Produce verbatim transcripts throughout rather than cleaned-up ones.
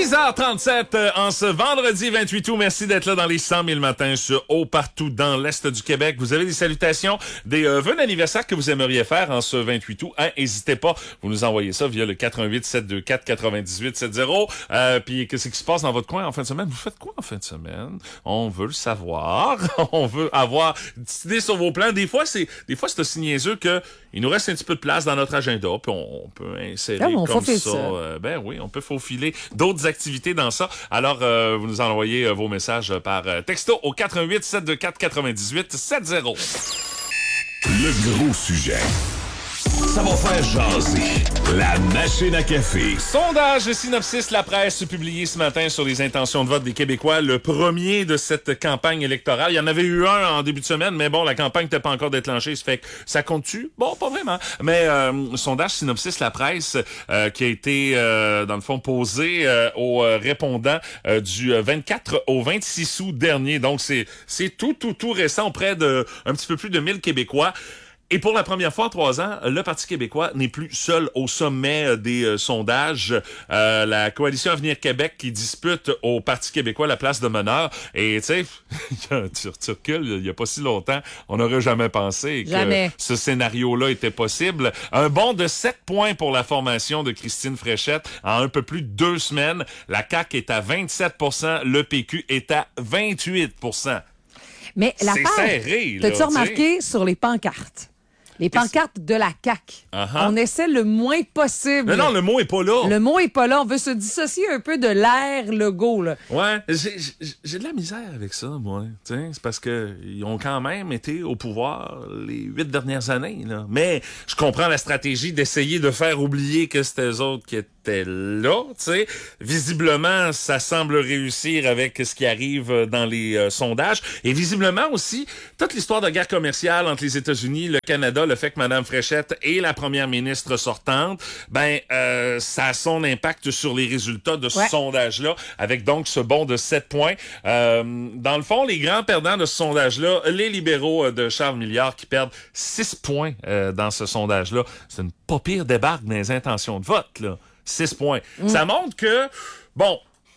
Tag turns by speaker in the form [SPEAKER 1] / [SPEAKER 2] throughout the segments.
[SPEAKER 1] six heures trente-sept euh, en ce vendredi vingt-huit août. Merci d'être là dans les cent mille matins sur Haut partout dans l'Est du Québec. Vous avez des salutations, des euh, vœux d'anniversaire que vous aimeriez faire en ce vingt-huit août. Hein, n'hésitez pas, vous nous envoyez ça via le quatre un huit, sept deux quatre, quatre huit sept zéro. Euh, puis qu'est-ce qui se passe dans votre coin en fin de semaine? Vous faites quoi en fin de semaine? On veut le savoir. On veut avoir une petite idée sur vos plans. Des fois, c'est des fois c'est aussi niaiseux que il nous reste un petit peu de place dans notre agenda, puis on, on peut insérer
[SPEAKER 2] ah, on
[SPEAKER 1] comme ça.
[SPEAKER 2] ça.
[SPEAKER 1] Euh, ben oui, on peut faufiler d'autres activités dans ça. Alors, euh, vous nous envoyez euh, vos messages par euh, texto au quatre un huit, sept deux quatre, quatre huit sept zéro.
[SPEAKER 3] Le gros sujet. Ça va faire jaser. La machine à café.
[SPEAKER 1] Sondage Synopsis La Presse publié ce matin sur les intentions de vote des Québécois. Le premier de cette campagne électorale. Il y en avait eu un en début de semaine, mais bon, la campagne n'était pas encore déclenchée. Ça fait que ça compte-tu? Bon, pas vraiment. Mais euh, sondage Synopsis La Presse euh, qui a été, euh, dans le fond, posé euh, aux répondants euh, du vingt-quatre au vingt-six août dernier. Donc, c'est c'est tout, tout, tout récent auprès de un petit peu plus de mille Québécois. Et pour la première fois en trois ans, le Parti québécois n'est plus seul au sommet des euh, sondages. Euh, la Coalition Avenir Québec qui dispute au Parti québécois la place de meneur. Et tu sais, tu, tu recules, il y a pas si longtemps, on n'aurait jamais pensé que
[SPEAKER 2] jamais.
[SPEAKER 1] ce scénario-là était possible. Un bond de sept points pour la formation de Christine Fréchette en un peu plus de deux semaines. La C A Q est à vingt-sept pour cent, le P Q est à vingt-huit pour cent.
[SPEAKER 2] Mais la
[SPEAKER 1] C'est
[SPEAKER 2] part,
[SPEAKER 1] serré, là.
[SPEAKER 2] t'as-tu remarqué sur les pancartes? Les pancartes de la C A Q.
[SPEAKER 1] Uh-huh.
[SPEAKER 2] On essaie le moins possible.
[SPEAKER 1] Mais non, le mot est pas là.
[SPEAKER 2] Le mot est pas là. On veut se dissocier un peu de l'air logo, là.
[SPEAKER 1] Ouais, j'ai, j'ai, j'ai de la misère avec ça, moi. T'sais, c'est parce que ils ont quand même été au pouvoir les huit dernières années, là. Mais je comprends la stratégie d'essayer de faire oublier que c'était eux autres qui étaient là, tu sais. Visiblement, ça semble réussir avec ce qui arrive dans les euh, sondages. Et visiblement aussi, toute l'histoire de guerre commerciale entre les États-Unis, le Canada, le fait que Mme Fréchette est la première ministre sortante, ben euh, ça a son impact sur les résultats de ce
[SPEAKER 2] ouais.
[SPEAKER 1] sondage-là, avec donc ce bond de sept points. Euh, dans le fond, les grands perdants de ce sondage-là, les libéraux de Charles Milliard qui perdent six points euh, dans ce sondage-là. C'est une pas pire débarque dans les intentions de vote, là. six points. Mm. Ça montre que, bon,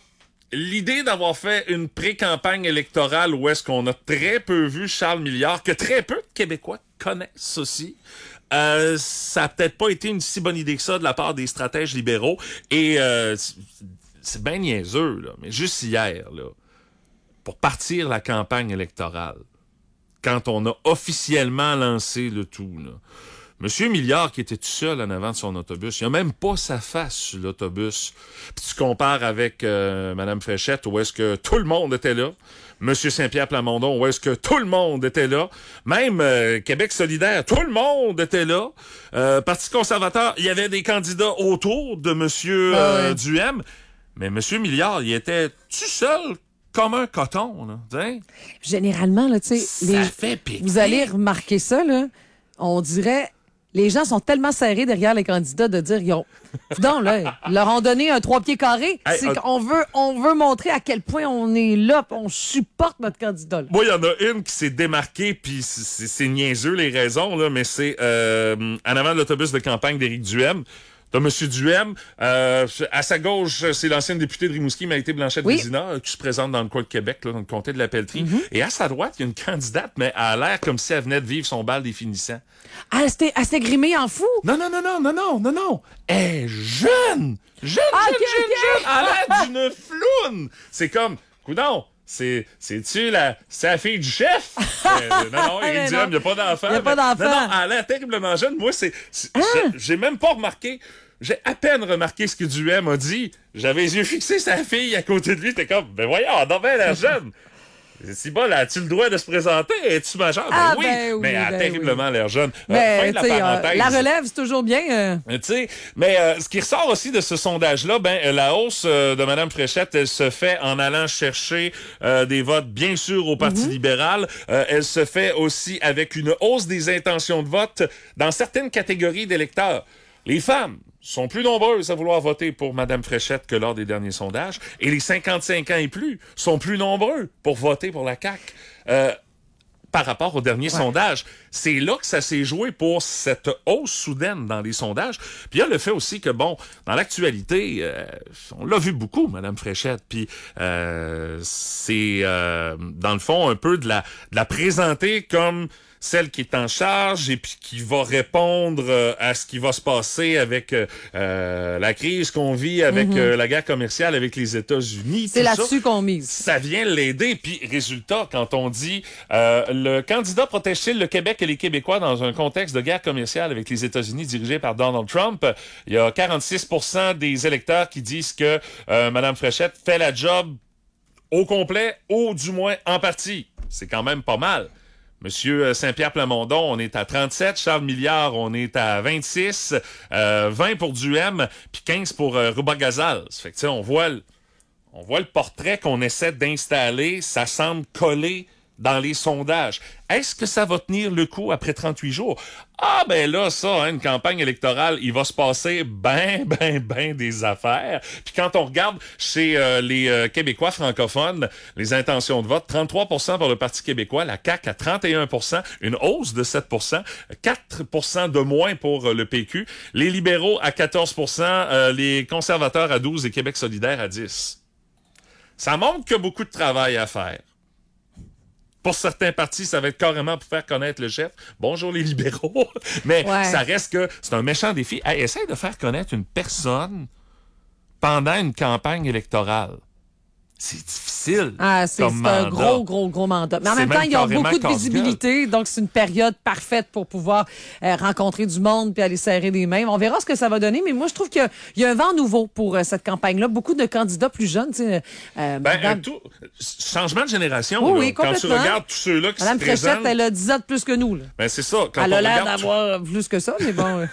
[SPEAKER 1] l'idée d'avoir fait une pré-campagne électorale où est-ce qu'on a très peu vu Charles Milliard, que très peu de Québécois connaissent aussi, euh, ça a peut-être pas été une si bonne idée que ça de la part des stratèges libéraux. Et euh, c'est bien niaiseux, là, mais juste hier, là, pour partir la campagne électorale, quand on a officiellement lancé le tout, là, Monsieur Milliard, qui était tout seul en avant de son autobus, il n'y a même pas sa face sur l'autobus. Puis tu compares avec euh, Mme Fréchette, où est-ce que tout le monde était là. Monsieur Saint-Pierre Plamondon, où est-ce que tout le monde était là. Même euh, Québec solidaire, tout le monde était là. Euh, Parti conservateur, il y avait des candidats autour de Monsieur euh, ouais. Duhem. Mais Monsieur Milliard, il était tout seul comme un coton, là. T'sais?
[SPEAKER 2] Généralement, là, tu sais,
[SPEAKER 1] ça
[SPEAKER 2] les...
[SPEAKER 1] fait péter.
[SPEAKER 2] Vous allez remarquer ça, là. On dirait... Les gens sont tellement serrés derrière les candidats de dire ils ont non là, ils leur ont donné un trois pieds carrés. Hey, c'est euh... qu'on veut on veut montrer à quel point on est là, on supporte notre candidat. Là.
[SPEAKER 1] Moi, il y en a une qui s'est démarquée, puis c'est, c'est niaiseux les raisons là, mais c'est euh, en avant de l'autobus de campagne d'Éric Duhem. T'as M. Duhem. Euh, à sa gauche, c'est l'ancienne députée de Rimouski, Maïté Blanchette-Vézina, oui. qui se présente dans le coin de Québec, là, dans le comté de la Pelletrie. Mm-hmm. Et à sa droite, il y a une candidate, mais elle a l'air comme si elle venait de vivre son bal des finissants.
[SPEAKER 2] Ah, elle s'était, elle s'était grimée en fou?
[SPEAKER 1] Non, non, non, non, non, non, non, non. Elle est jeune! Jeune,
[SPEAKER 2] ah,
[SPEAKER 1] jeune,
[SPEAKER 2] okay,
[SPEAKER 1] jeune,
[SPEAKER 2] okay.
[SPEAKER 1] jeune! Elle a l'air d'une floune! C'est comme, coudonc, c'est, c'est-tu la, c'est la fille du chef? euh, non, non, Éric Duhem, il n'y a pas d'enfant.
[SPEAKER 2] Il n'y a pas d'enfant.
[SPEAKER 1] Non, non, elle a l'air terriblement jeune. Moi, c'est, c'est ah. j'ai, j'ai même pas remarqué. J'ai à peine remarqué ce que Duhem a dit. J'avais les yeux fixés sur sa fille à côté de lui. J'étais comme, ben voyons, on a bien l'air jeune. Si bon, là, as-tu le droit de se présenter? Es-tu majeur? Ben,
[SPEAKER 2] ah,
[SPEAKER 1] oui,
[SPEAKER 2] ben oui,
[SPEAKER 1] mais elle a
[SPEAKER 2] ben
[SPEAKER 1] terriblement
[SPEAKER 2] oui.
[SPEAKER 1] l'air jeune.
[SPEAKER 2] Mais,
[SPEAKER 1] euh, fin de la parenthèse.
[SPEAKER 2] Euh, la relève, c'est toujours bien. Euh...
[SPEAKER 1] Tu sais, mais euh, ce qui ressort aussi de ce sondage-là, ben la hausse euh, de Mme Fréchette, elle se fait en allant chercher euh, des votes, bien sûr, au Parti mm-hmm. libéral. Euh, elle se fait aussi avec une hausse des intentions de vote dans certaines catégories d'électeurs. Les femmes sont plus nombreuses à vouloir voter pour Mme Fréchette que lors des derniers sondages. Et les cinquante-cinq ans et plus sont plus nombreux pour voter pour la C A Q. Euh, par rapport au dernier ouais. sondage. C'est là que ça s'est joué pour cette hausse soudaine dans les sondages. Puis il y a le fait aussi que, bon, dans l'actualité, euh, on l'a vu beaucoup, Mme Fréchette, puis euh, c'est, euh, dans le fond, un peu de la, de la présenter comme celle qui est en charge et puis qui va répondre euh, à ce qui va se passer avec euh, la crise qu'on vit, avec mm-hmm. euh, la guerre commerciale avec les États-Unis.
[SPEAKER 2] C'est là-dessus qu'on mise.
[SPEAKER 1] Ça vient l'aider. Puis, résultat, quand on dit euh, le candidat protège-t-il le Québec et les Québécois dans un contexte de guerre commerciale avec les États-Unis dirigé par Donald Trump, il y a quarante-six pour cent des électeurs qui disent que euh, Mme Fréchette fait la job au complet ou du moins en partie. C'est quand même pas mal. Monsieur Saint-Pierre Plamondon, on est à trente-sept. Charles Milliard, on est à vingt-six. Euh, vingt pour Duhem, puis quinze pour euh, Rouba-Gazal. Ça fait que, tu sais, on voit le, on voit le portrait qu'on essaie d'installer. Ça semble coller dans les sondages. Est-ce que ça va tenir le coup après trente-huit jours? Ah, ben là, ça, hein, une campagne électorale, il va se passer ben, ben, ben des affaires. Puis quand on regarde chez euh, les euh, Québécois francophones, les intentions de vote, trente-trois pour cent pour le Parti québécois, la C A Q à trente et un pour cent, une hausse de sept pour cent, quatre pour cent de moins pour euh, le P Q, les libéraux à quatorze pour cent, euh, les conservateurs à douze et Québec solidaire à dix. Ça montre qu'il y a beaucoup de travail à faire. Pour certains partis, ça va être carrément pour faire connaître le chef. Bonjour les libéraux. Mais ouais. ça reste que c'est un méchant défi. Hey, essaye de faire connaître une personne pendant une campagne électorale. C'est difficile.
[SPEAKER 2] Ah, c'est, c'est un gros, gros, gros mandat. Mais en même temps, ils ont beaucoup de visibilité, donc c'est une période parfaite pour pouvoir euh, rencontrer du monde puis aller serrer des mains. On verra ce que ça va donner, mais moi, je trouve qu'il y a, il y a un vent nouveau pour euh, cette campagne-là. Beaucoup de candidats plus jeunes. Tu sais, euh,
[SPEAKER 1] ben,
[SPEAKER 2] Madame...
[SPEAKER 1] tout, changement de génération.
[SPEAKER 2] Oui,
[SPEAKER 1] là.
[SPEAKER 2] oui,
[SPEAKER 1] quand tu regardes tous ceux-là qui
[SPEAKER 2] Madame
[SPEAKER 1] se présentent...
[SPEAKER 2] Fréchette, elle a dix ans de plus que nous. Là.
[SPEAKER 1] Ben, c'est ça. Quand
[SPEAKER 2] elle
[SPEAKER 1] on
[SPEAKER 2] a l'air
[SPEAKER 1] regarde...
[SPEAKER 2] d'avoir plus que ça, mais bon...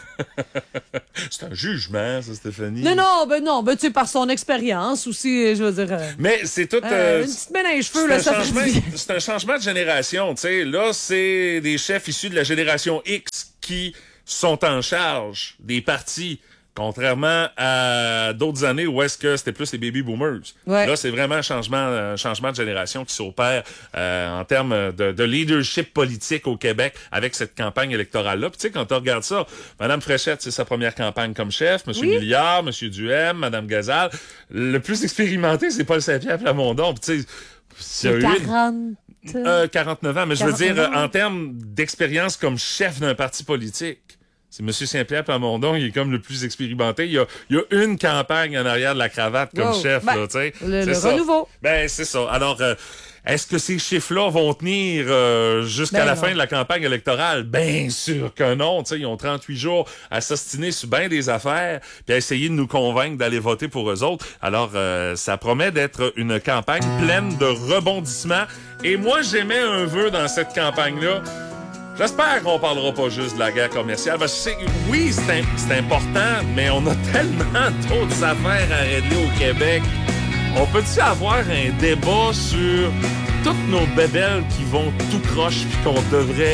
[SPEAKER 1] c'est un jugement, ça, Stéphanie.
[SPEAKER 2] Non, non, ben non, ben tu sais, par son expérience aussi, je veux dire... Euh...
[SPEAKER 1] Mais c'est tout...
[SPEAKER 2] Euh, une petite mène à les cheveux, là, ça
[SPEAKER 1] fait C'est un changement de génération, tu sais. Là, c'est des chefs issus de la génération X qui sont en charge des partis, contrairement à d'autres années où est-ce que c'était plus les baby boomers. Ouais. Là, c'est vraiment un changement, un changement de génération qui s'opère euh, en termes de, de leadership politique au Québec avec cette campagne électorale-là. Puis tu sais, quand on regarde ça, Mme Fréchette, c'est sa première campagne comme chef, M. Oui. Milliard, M. Duhem, Mme Gazal. Le plus expérimenté, c'est Paul Saint-Pierre Plamondon. Puis tu sais,
[SPEAKER 2] c'est quarante...
[SPEAKER 1] euh, quarante-neuf ans, mais je veux dire, euh, en termes d'expérience comme chef d'un parti politique, c'est M. Saint-Pierre Plamondon, il est comme le plus expérimenté. Il y a, il y a une campagne en arrière de la cravate comme wow. chef, ben, là, tu sais.
[SPEAKER 2] Le, le renouveau.
[SPEAKER 1] Ben, c'est ça. Alors, euh, est-ce que ces chiffres-là vont tenir euh, jusqu'à ben la non. fin de la campagne électorale? Bien sûr que non. Tu sais, ils ont trente-huit jours à s'ostiner sur bien des affaires puis à essayer de nous convaincre d'aller voter pour eux autres. Alors, euh, ça promet d'être une campagne pleine de rebondissements. Et moi, j'émets un vœu dans cette campagne-là. J'espère qu'on parlera pas juste de la guerre commerciale. Parce que c'est, oui, c'est, un, c'est important, mais on a tellement d'autres affaires à régler au Québec. On peut-tu avoir un débat sur toutes nos bébelles qui vont tout croche puis qu'on devrait